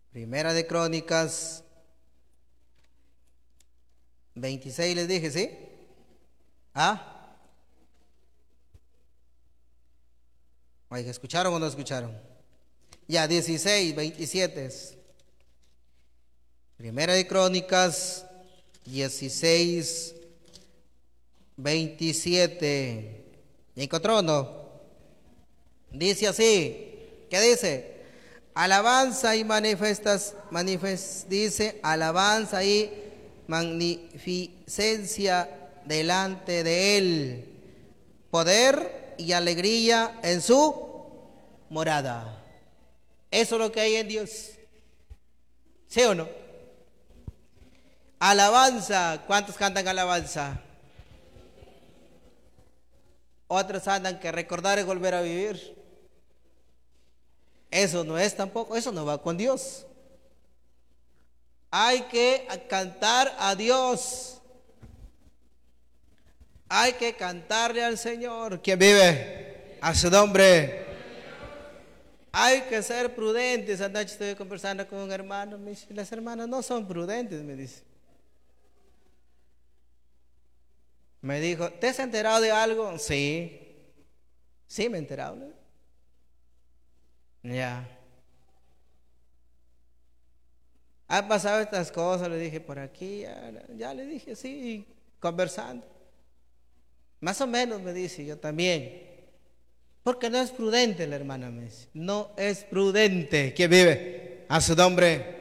Primera de Crónicas 26 les dije, ¿sí? ¿Ah? Oiga, ¿escucharon o no escucharon? Ya, 16, 27. Primera de Crónicas 16, 27. ¿Ya encontró o no? Dice así. ¿Qué dice? Alabanza y dice, alabanza y magnificencia delante de Él, poder y alegría en su morada. Eso es lo que hay en Dios. ¿Sí o no? Alabanza. ¿Cuántos cantan alabanza? Otros andan que recordar es volver a vivir. Eso no es tampoco, eso no va con Dios. Hay que cantar a Dios. Hay que cantarle al Señor. ¿Quién vive? A su nombre. Hay que ser prudentes. Anoche estuve conversando con un hermano. Me dice, las hermanas no son prudentes, me dice. Me dijo, ¿te has enterado de algo? Sí. Sí, me he enterado, ¿no? Ya. Ha pasado estas cosas, le dije por aquí, ya le dije, sí, conversando. Más o menos me dice, yo también. Porque no es prudente la hermana, me dice. No es prudente. ¿Quién vive? A su nombre.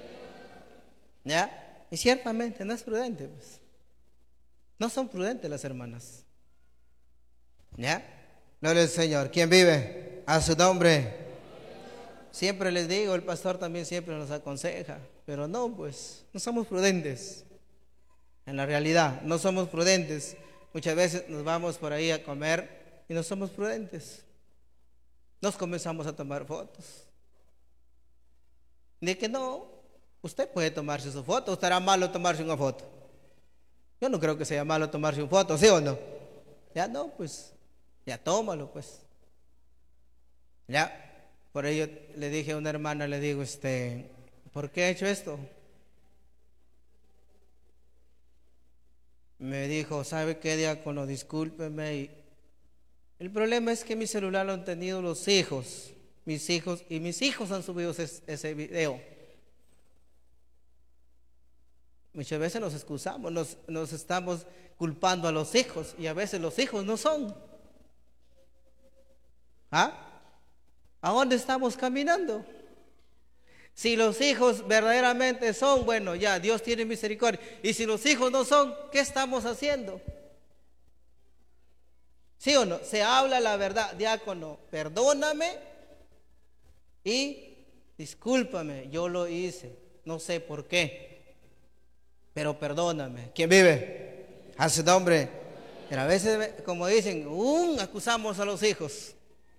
¿Ya? Y ciertamente no es prudente, pues. No son prudentes las hermanas. ¿Ya? Gloria al Señor. ¿Quién vive? A su nombre. Siempre les digo, el pastor también siempre nos aconseja, pero no, pues, no somos prudentes. En la realidad, no somos prudentes. Muchas veces nos vamos por ahí a comer y no somos prudentes. Nos comenzamos a tomar fotos. De que no, usted puede tomarse su foto, estará malo tomarse una foto. Yo no creo que sea malo tomarse una foto, ¿sí o no? Ya no, pues, ya tómalo, pues. Ya. Por ello le dije a una hermana, le digo, ¿por qué he hecho esto? Me dijo, ¿sabe qué, diácono? Discúlpeme. El problema es que mi celular lo han tenido los hijos, mis hijos, y mis hijos han subido ese video. Muchas veces nos excusamos, nos estamos culpando a los hijos, y a veces los hijos no son. ¿Ah? ¿A dónde estamos caminando? Si los hijos verdaderamente son, bueno, ya, Dios tiene misericordia. Y si los hijos no son, ¿qué estamos haciendo? ¿Sí o no? Se habla la verdad, diácono, perdóname y discúlpame, yo lo hice, no sé por qué, pero perdóname. ¿Quién vive? A su nombre. Pero a veces, como dicen, acusamos a los hijos.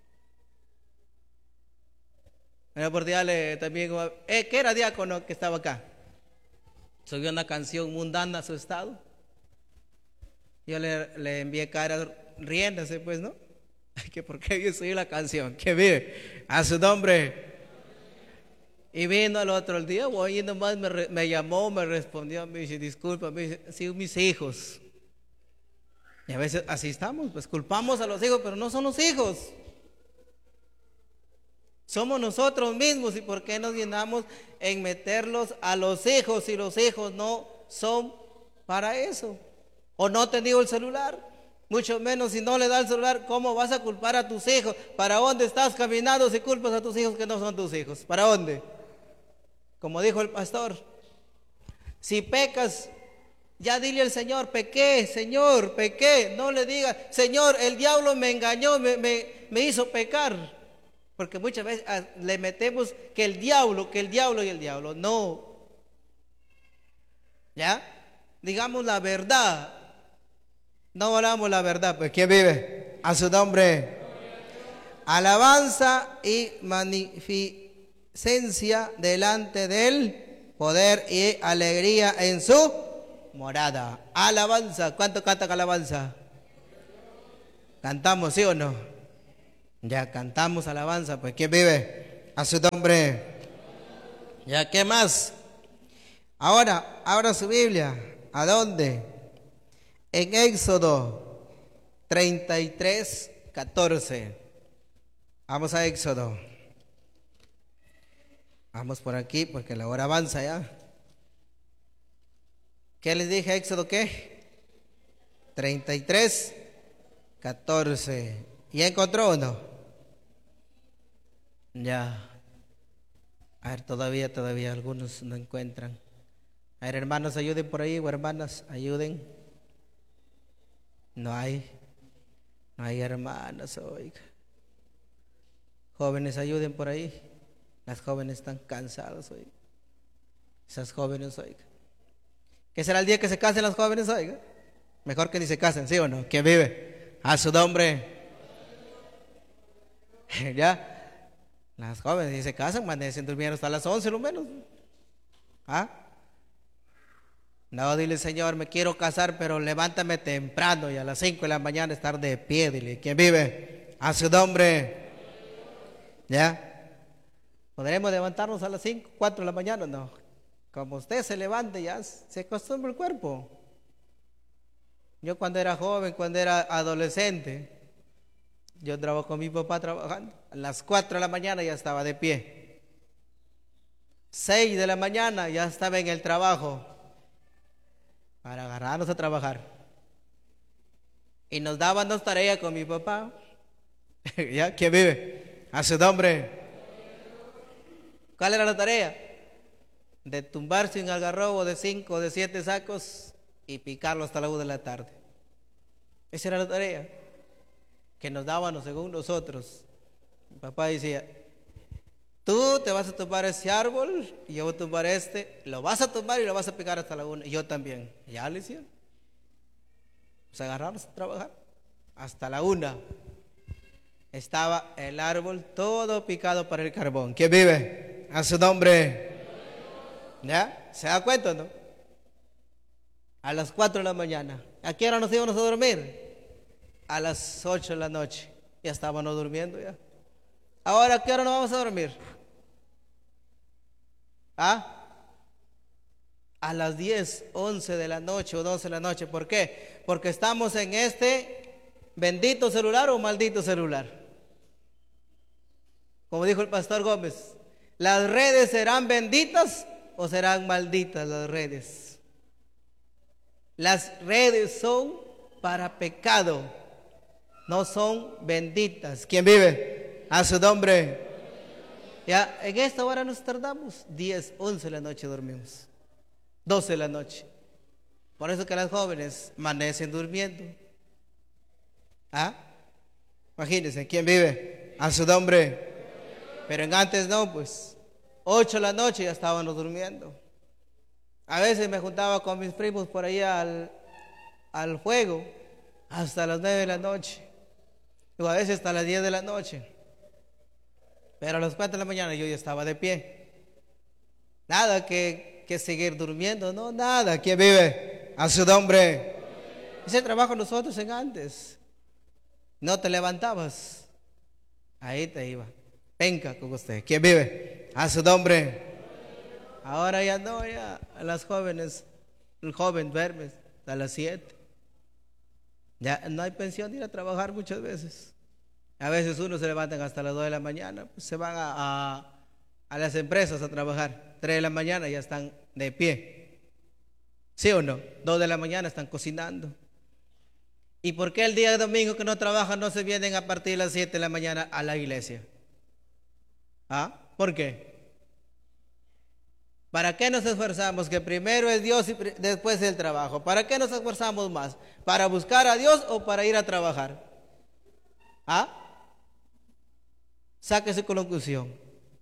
Por día también, ¿qué era diácono que estaba acá? Subió una canción mundana a su estado. Yo le envié cara riéndose, pues, ¿no? Que por qué yo subí la canción, que vive a su nombre. Y vino al otro día, y nomás me llamó, me respondió, me dice, disculpa, me dice, sí, mis hijos. Y a veces así estamos, pues culpamos a los hijos, pero no son los hijos. Somos nosotros mismos. ¿Y por qué nos llenamos en meterlos a los hijos si los hijos no son para eso? O no han tenido el celular, mucho menos si no le da el celular. ¿Cómo vas a culpar a tus hijos? ¿Para dónde estás caminando si culpas a tus hijos que no son tus hijos? ¿Para dónde? Como dijo el pastor, si pecas, ya dile al Señor, pequé, Señor, pequé. No le digas, Señor, el diablo me engañó, me hizo pecar. Porque muchas veces le metemos que el diablo y el diablo. No. ¿Ya? Digamos la verdad. No hablamos la verdad. Pues ¿quién vive? A su nombre. Alabanza y magnificencia delante de Él, poder y alegría en su morada. Alabanza. ¿Cuánto canta alabanza? ¿Cantamos, sí o no? Ya cantamos alabanza, pues ¿quién vive? A su nombre. ¿Ya qué más? Ahora, abra su Biblia. ¿A dónde? En Éxodo 33, 14. Vamos a Éxodo. Vamos por aquí porque la hora avanza ya. ¿Qué les dije? Éxodo, ¿qué? 33, 14. ¿Ya encontró o no? Ya. A ver, todavía algunos no encuentran. A ver, hermanos, ayuden por ahí, o hermanas, ayuden. No hay hermanas, oiga. Jóvenes, ayuden por ahí. Las jóvenes están cansadas, oiga. Esas jóvenes, oiga. ¿Qué será el día que se casen las jóvenes, oiga? Mejor que ni se casen, ¿sí o no? ¿Quién vive? A su nombre. Ya. Las jóvenes, si se casan, amanecen durmiendo hasta las 11 lo menos. ¿Ah? No, dile, Señor, me quiero casar, pero levántame temprano y a las 5 de la mañana estar de pie. Dile, ¿quién vive? A su nombre. ¿Ya? ¿Podremos levantarnos a las 5, 4 de la mañana? No. Como usted se levante, ya se acostumbra el cuerpo. Yo cuando era joven, cuando era adolescente, yo trabajaba con mi papá trabajando. A las 4 de la mañana ya estaba de pie. 6 de la mañana ya estaba en el trabajo para agarrarnos a trabajar. Y nos daban dos tareas con mi papá. ¿Ya? ¿Quién vive? A su nombre. ¿Cuál era la tarea? De tumbarse un algarrobo de 5 o de 7 sacos y picarlo hasta la 1 de la tarde. Esa era la tarea que nos daban según nosotros. Mi papá decía, tú te vas a tumbar ese árbol y yo voy a tumbar este, lo vas a tumbar y lo vas a picar hasta la 1. Y yo también. Ya le hicieron. Nos agarramos a trabajar hasta la 1. Estaba el árbol todo picado para el carbón. ¿Quién vive? A su nombre. ¿Ya? ¿Se da cuenta, no? A las 4 de la mañana. ¿A qué hora nos íbamos a dormir? A las 8 de la noche. Ya estábamos durmiendo ya. Ahora, ¿a qué hora nos vamos a dormir? ¿Ah? A las 10, 11 de la noche o 12 de la noche. ¿Por qué? Porque estamos en este bendito celular o maldito celular. Como dijo el pastor Gómez, ¿las redes serán benditas o serán malditas las redes? Las redes son para pecado, no son benditas. ¿Quién vive? A su nombre. Ya, en esta hora nos tardamos 10, 11 de la noche dormimos, 12 de la noche. Por eso que las jóvenes amanecen durmiendo. ¿Ah? Imagínense, ¿quién vive? A su nombre. Pero en antes no, pues 8 de la noche ya estábamos durmiendo. A veces me juntaba con mis primos por ahí al juego hasta las 9 de la noche. O a veces hasta las 10 de la noche. Pero a las 4 de la mañana yo ya estaba de pie. Nada que seguir durmiendo, no, nada. ¿Quién vive? A su nombre. Ese trabajo nosotros en antes. No te levantabas, ahí te iba. Penca con usted. ¿Quién vive? A su nombre. Ahora ya no, ya a las jóvenes, el joven duerme a las 7. Ya no hay pensión de ir a trabajar muchas veces. A veces uno se levantan hasta las 2 de la mañana, pues se van a las empresas a trabajar. 3 de la mañana ya están de pie. ¿Sí o no? 2 de la mañana están cocinando. ¿Y por qué el día de domingo que no trabajan no se vienen a partir de las 7 de la mañana a la iglesia? ¿Ah? ¿Por qué? ¿Para qué nos esforzamos? Que primero es Dios y después el trabajo. ¿Para qué nos esforzamos más? ¿Para buscar a Dios o para ir a trabajar? ¿Ah? Saque su conclusión.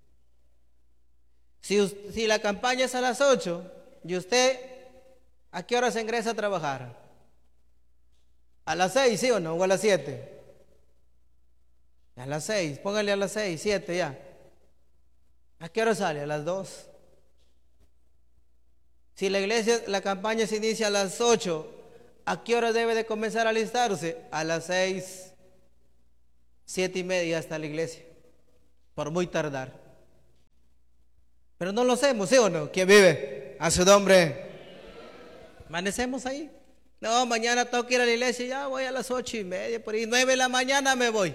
Si la campaña es a las 8 y usted, ¿a qué hora se ingresa a trabajar? ¿A las 6, sí o no? ¿O a las 7? A las 6, póngale a las 6, 7 ya. ¿A qué hora sale? A las 2. Si la iglesia, la campaña se inicia a las 8, ¿a qué hora debe de comenzar a alistarse? A las 6, 7:30 hasta la iglesia, por muy tardar. Pero no lo hacemos, ¿sí o no? ¿Quién vive? A su nombre. Amanecemos ahí. No, mañana tengo que ir a la iglesia, ya voy a las 8:30, por ahí 9 de la mañana me voy.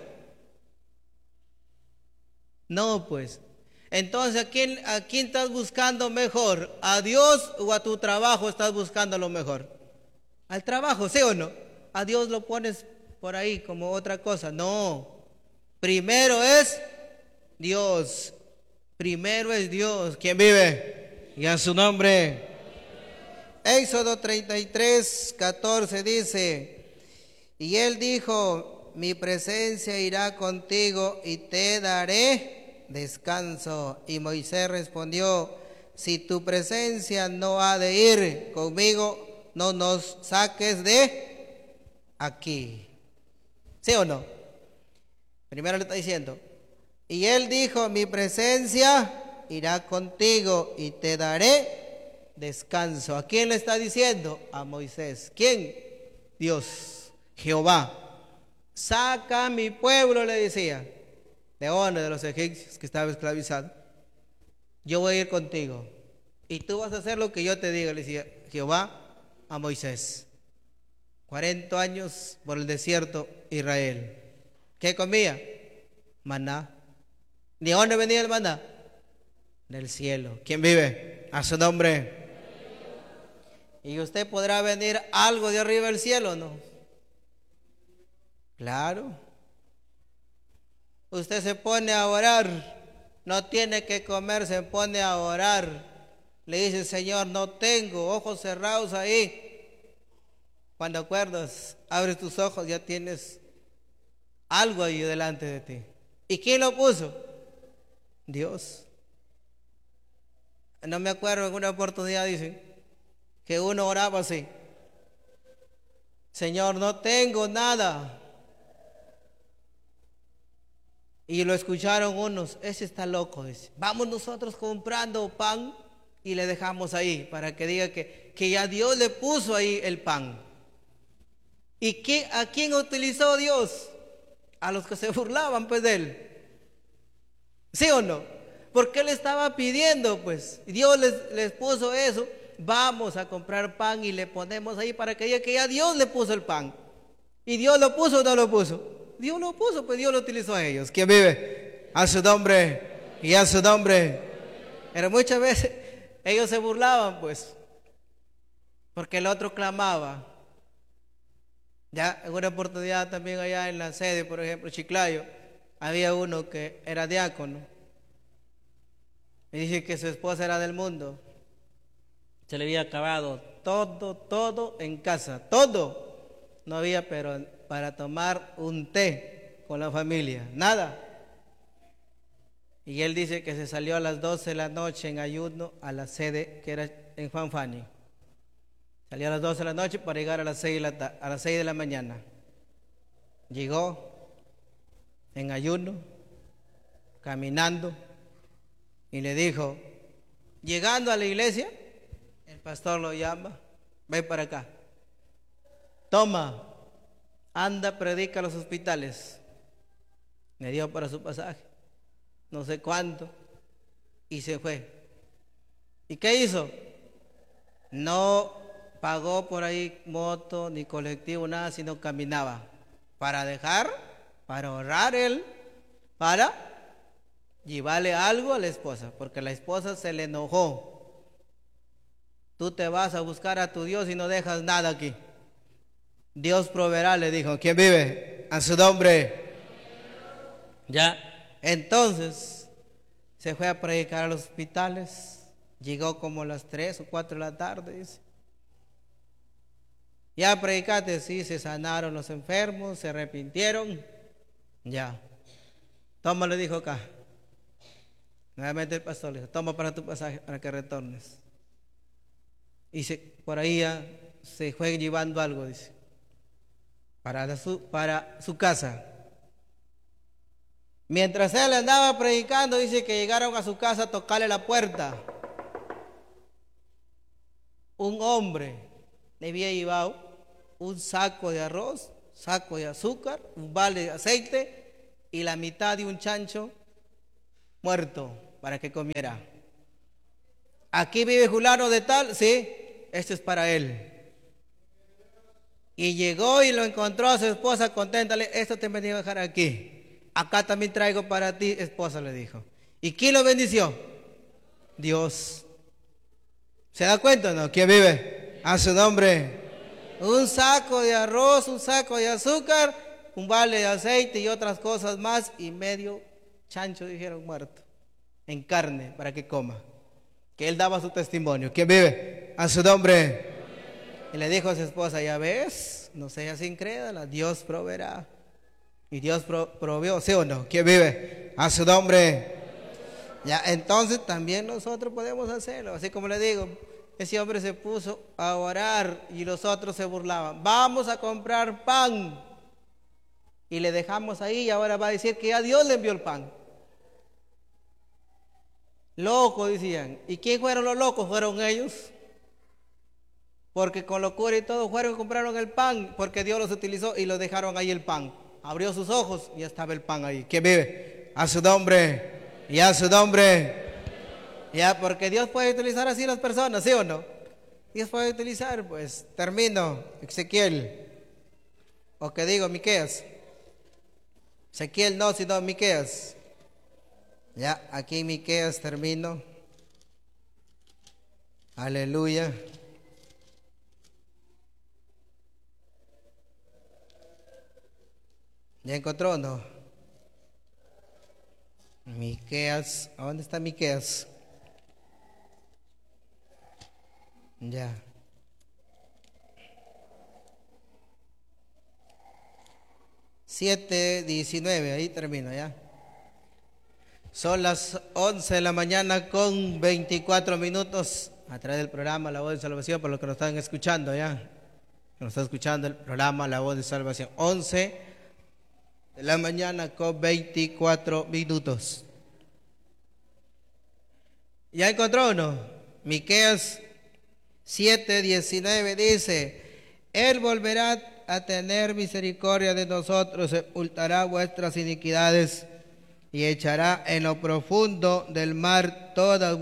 No, pues. Entonces, ¿a quién estás buscando mejor? ¿A Dios o a tu trabajo estás buscando lo mejor? Al trabajo, ¿sí o no? A Dios lo pones por ahí como otra cosa. No. Primero es Dios. Primero es Dios. ¿Quién vive? Y a su nombre. Éxodo 33:14 dice: y él dijo, mi presencia irá contigo y te daré descanso. Y Moisés respondió, si tu presencia no ha de ir conmigo, no nos saques de aquí. ¿Sí o no? Primero le está diciendo, y él dijo, mi presencia irá contigo y te daré descanso. ¿A quién le está diciendo? A Moisés. ¿Quién? Dios, Jehová. Saca a mi pueblo, le decía, de donde, de los egipcios que estaba esclavizado. Yo voy a ir contigo y tú vas a hacer lo que yo te diga, le decía Jehová a Moisés. 40 años por el desierto Israel. ¿Qué comía? Maná. ¿De dónde venía el maná? Del cielo. ¿Quién vive? A su nombre. ¿Y usted podrá venir algo de arriba del cielo, no? Claro. Usted se pone a orar, no tiene que comer, se pone a orar. Le dice, Señor, no tengo, ojos cerrados ahí. Cuando acuerdas, abres tus ojos, ya tienes algo ahí delante de ti. ¿Y quién lo puso? Dios. No me acuerdo, en una oportunidad dicen que uno oraba así: Señor, no tengo nada. Y lo escucharon unos, ese está loco, dice. Vamos nosotros comprando pan y le dejamos ahí para que diga que ya Dios le puso ahí el pan. ¿Y a quién utilizó Dios? A los que se burlaban pues de él. ¿Sí o no? Porque él estaba pidiendo, pues Dios les puso eso. Vamos a comprar pan y le ponemos ahí para que diga que ya Dios le puso el pan. ¿Y Dios lo puso o no lo puso? Dios lo puso, pues Dios lo utilizó a ellos. ¿Quién vive? A su nombre y a su nombre. Pero muchas veces ellos se burlaban, pues, porque el otro clamaba. Ya en una oportunidad también allá en la sede, por ejemplo, Chiclayo, había uno que era diácono y dice que su esposa era del mundo. Se le había acabado todo en casa, todo. No había, pero para tomar un té con la familia, nada. Y él dice que se salió a las 12 de la noche en ayuno a la sede que era en Juan Fani. Salió a las 12 de la noche para llegar a las 6 de la mañana. Llegó en ayuno, caminando, y le dijo, llegando a la iglesia, el pastor lo llama, ven para acá. Toma, anda, predica a los hospitales. Me dio para su pasaje, no sé cuánto, y se fue. ¿Y qué hizo? No pagó por ahí moto, ni colectivo, nada, sino caminaba. Para ahorrar él, para llevarle algo a la esposa, porque la esposa se le enojó. Tú te vas a buscar a tu Dios y no dejas nada aquí. Dios proveerá, le dijo. ¿Quién vive? A su nombre. Ya. Entonces se fue a predicar a los hospitales. Llegó como a las 3 o 4 de la tarde, dice. Ya predicaste, sí, se sanaron los enfermos, se arrepintieron. Ya. Toma, le dijo acá. Nuevamente el pastor le dijo, toma para tu pasaje para que retornes. Y por ahí ya se fue llevando algo, dice, para su casa. Mientras él andaba predicando, dice que llegaron a su casa a tocarle la puerta. Un hombre le había llevado un saco de arroz, saco de azúcar, un balde de aceite y la mitad de un chancho muerto para que comiera. aquí vive fulano de tal, sí, esto es para él. Y llegó y lo encontró a su esposa contenta, esto te he venido a dejar aquí. Acá también traigo para ti, esposa, le dijo. ¿Y quién lo bendició? Dios. ¿Se da cuenta o no? ¿Quién vive? A su nombre. Un saco de arroz, un saco de azúcar, un vale de aceite y otras cosas más, y medio chancho, dijeron, muerto, en carne, para que coma. Que él daba su testimonio. ¿Quién vive? A su nombre. Y le dijo a su esposa, ya ves, no seas incrédula, Dios proveerá. Y Dios proveó, ¿sí o no? ¿Quién vive? A su nombre. Ya, entonces también nosotros podemos hacerlo. Así como le digo, ese hombre se puso a orar y los otros se burlaban. Vamos a comprar pan. Y le dejamos ahí y ahora va a decir que ya Dios le envió el pan. Loco, decían. ¿Y quién fueron los locos? Fueron ellos. Porque con locura y todo fueron y compraron el pan, porque Dios los utilizó y los dejaron ahí el pan. Abrió sus ojos y ya estaba el pan ahí. ¿Quién vive? A su nombre. Y a su nombre. Ya, porque Dios puede utilizar así las personas, ¿sí o no? Dios puede utilizar, pues, termino, Ezequiel. O que digo, Miqueas. Ezequiel no, sino Miqueas. Ya, aquí en Miqueas termino. Aleluya. ¿Ya encontró o no? Miqueas, ¿a dónde está Miqueas? Ya. Siete 19, ahí termino ya. Son las 11 de la mañana con 24 minutos a través del programa La Voz de Salvación, por lo que nos están escuchando ya. Nos está escuchando el programa La Voz de Salvación. 11 de la mañana con 24 minutos. ¿Ya encontró o no? Miqueas 7:19 dice: Él volverá a tener misericordia de nosotros, sepultará vuestras iniquidades y echará en lo profundo del mar todos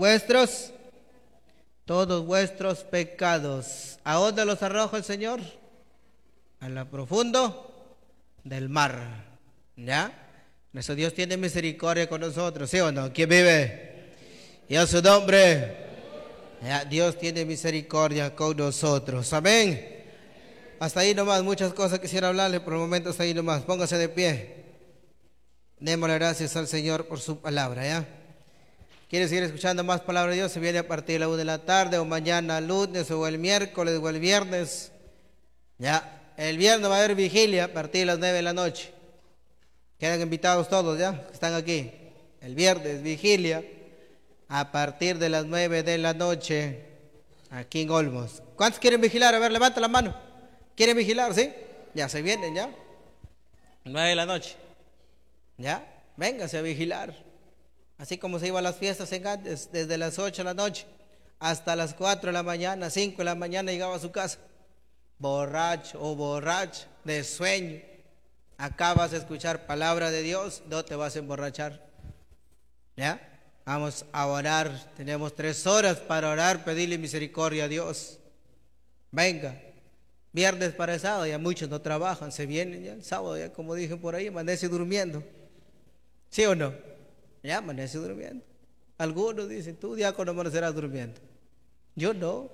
vuestros pecados. ¿A dónde los arroja el Señor? A lo profundo del mar. ¿Ya? Nuestro Dios tiene misericordia con nosotros, ¿sí o no? ¿Quién vive? Y a su nombre. ¿Ya? Dios tiene misericordia con nosotros. Amén. Hasta ahí nomás, muchas cosas quisiera hablarle, por el momento hasta ahí nomás. Póngase de pie. Démosle gracias al Señor por su palabra, ¿ya? ¿Quiere seguir escuchando más palabra de Dios? Se viene a partir de la 1 de la tarde, o mañana lunes, o el miércoles, o el viernes. ¿Ya? El viernes va a haber vigilia a partir de las 9 de la noche. Quedan invitados todos, ¿ya? Están aquí. El viernes, vigilia a partir de las 9 de la noche, aquí en Olmos. ¿Cuántos quieren vigilar? A ver, levanta la mano. ¿Quieren vigilar, sí? Ya se vienen, ¿ya? 9 de la noche. ¿Ya? Véngase a vigilar. Así como se iba a las fiestas en antes, desde las 8 de la noche hasta las 4 de la mañana, 5 de la mañana llegaba a su casa. Borracho o borracha, de sueño. Acá vas a escuchar palabra de Dios, no te vas a emborrachar. ¿Ya? Vamos a orar. Tenemos 3 horas para orar, pedirle misericordia a Dios. Venga. Viernes para el sábado, ya muchos no trabajan, se vienen ya el sábado, ya como dije por ahí, amanece durmiendo. ¿Sí o no? Ya amanece durmiendo. Algunos dicen, tú diácono amanecerás durmiendo. Yo no.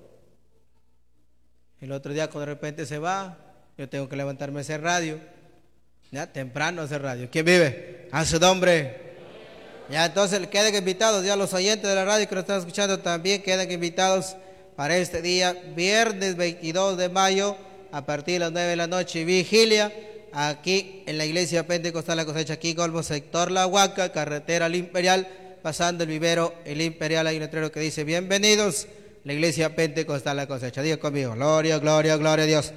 El otro diácono de repente se va, yo tengo que levantarme a hacer radio. Ya temprano a hacer radio. ¿Quién vive? A su nombre. Ya entonces quedan invitados, ya los oyentes de la radio que nos están escuchando también quedan invitados para este día, viernes 22 de mayo, a partir de las 9 de la noche, vigilia, aquí en la iglesia Pentecostal La Cosecha, aquí en Olmos, sector La Huaca, carretera al Imperial, pasando el vivero, el Imperial, hay un letrero que dice, bienvenidos, la iglesia Pentecostal La Cosecha. Diga conmigo, gloria, gloria, gloria a Dios.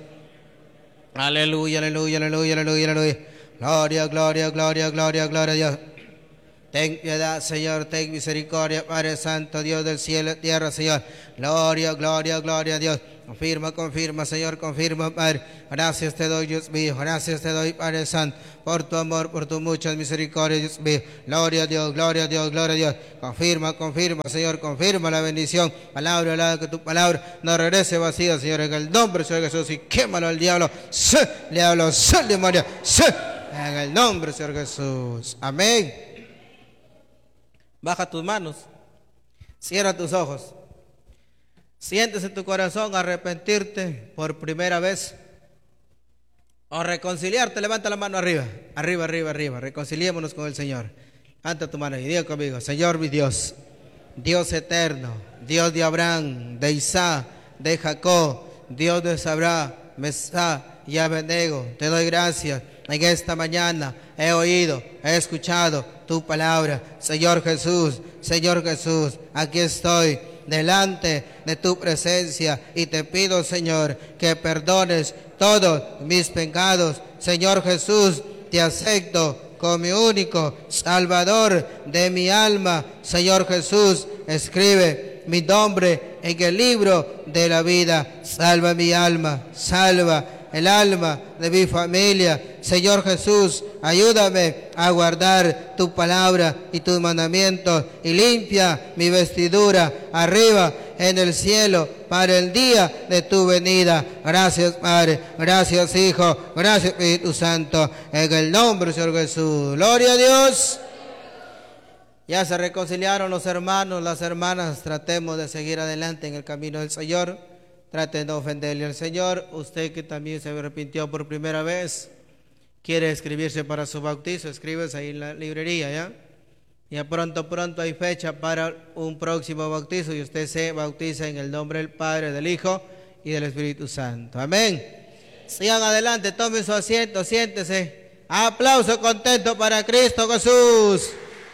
Aleluya, aleluya, aleluya, aleluya, aleluya. Gloria, gloria, gloria, gloria, gloria a Dios. Ten piedad, Señor, ten misericordia, Padre Santo, Dios del cielo y tierra, Señor. Gloria, gloria, gloria a Dios. Confirma, confirma, Señor, confirma, Padre. Gracias te doy, Dios mío. Gracias te doy, Padre Santo, por tu amor, por tu mucha misericordia, Dios mío. Gloria a Dios, gloria a Dios, gloria a Dios. Confirma, confirma, Señor, confirma la bendición. Palabra, hablada, que tu palabra no regrese vacía, Señor, en el nombre de Señor Jesús. Y quémalo al diablo. ¡Sí! Diablo, ¡sí! Demonio, ¡sí! En el nombre de Señor Jesús. Amén. Baja tus manos. Cierra tus ojos. Sientes en tu corazón arrepentirte por primera vez o reconciliarte. Levanta la mano arriba, arriba, arriba, arriba. Reconciliémonos con el Señor. Levanta tu mano y diga conmigo: Señor mi Dios, Dios eterno, Dios de Abraham, de Isaac, de Jacob, Dios de Abraham, Mesá y Abednego, te doy gracias. En esta mañana he oído, he escuchado tu palabra. Señor Jesús, aquí estoy delante de tu presencia y te pido, Señor, que perdones todos mis pecados. Señor Jesús, te acepto como mi único Salvador de mi alma. Señor Jesús, escribe mi nombre en el libro de la vida. Salva mi alma, salva el alma de mi familia. Señor Jesús, ayúdame a guardar tu palabra y tus mandamientos y limpia mi vestidura arriba en el cielo para el día de tu venida. Gracias, Padre, gracias, Hijo, gracias, Espíritu Santo, en el nombre del Señor Jesús. Gloria a Dios. Ya se reconciliaron los hermanos, las hermanas. Tratemos de seguir adelante en el camino del Señor. Traten de ofenderle al Señor. Usted que también se arrepintió por primera vez, quiere inscribirse para su bautizo, escríbese ahí en la librería, ¿ya? Ya pronto hay fecha para un próximo bautizo y usted se bautiza en el nombre del Padre, del Hijo y del Espíritu Santo. Amén. Sigan adelante, tomen su asiento, siéntese. Aplauso contento para Cristo Jesús.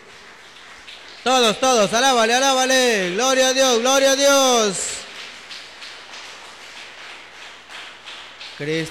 Todos, alábale, alábale. Gloria a Dios, gloria a Dios. Cristo.